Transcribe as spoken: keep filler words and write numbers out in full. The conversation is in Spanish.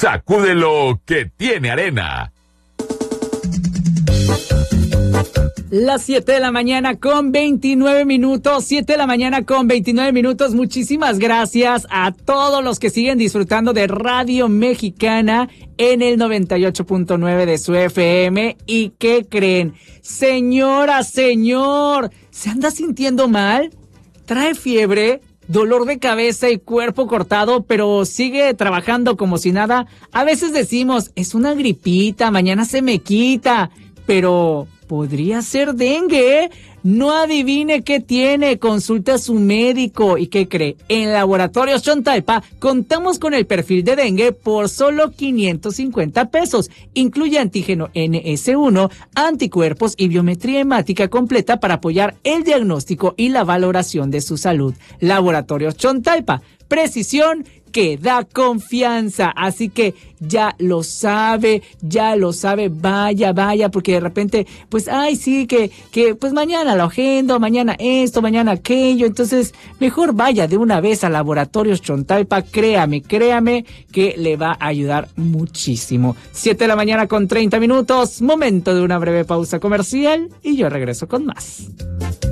sacúdelo que tiene arena. Las siete de la mañana con veintinueve minutos, siete de la mañana con veintinueve minutos. Muchísimas gracias a todos los que siguen disfrutando de Radio Mexicana en el noventa y ocho punto nueve de su F M. ¿Y qué creen? Señora, señor, ¿se anda sintiendo mal? ¿Trae fiebre? ¿Dolor de cabeza y cuerpo cortado, pero sigue trabajando como si nada? A veces decimos, es una gripita, mañana se me quita, pero podría ser dengue, ¿eh? No adivine qué tiene, consulte a su médico. ¿Y qué cree? En Laboratorios Chontalpa contamos con el perfil de dengue por solo quinientos cincuenta pesos. Incluye antígeno N S uno, anticuerpos y biometría hemática completa para apoyar el diagnóstico y la valoración de su salud. Laboratorios Chontalpa, precisión que da confianza, así que ya lo sabe, ya lo sabe, vaya, vaya, porque de repente, pues, ay, sí, que, que, pues mañana lo agendo, mañana esto, mañana aquello, entonces, mejor vaya de una vez a Laboratorios Chontalpa, créame, créame, que le va a ayudar muchísimo. Siete de la mañana con treinta minutos, momento de una breve pausa comercial, y yo regreso con más.